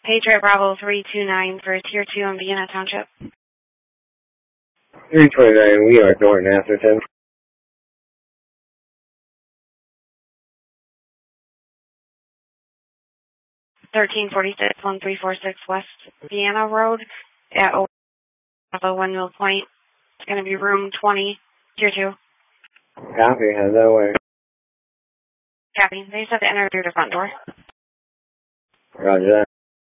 Patriot Bravo 329 for Tier 2 in Vienna Township. 329, we are Norton Atherton. 1346, 1346 West Vienna Road at Windmill Point. It's going to be room 20, Tier 2. Copy, head that way. Copy. They just have to enter through the front door. Roger that.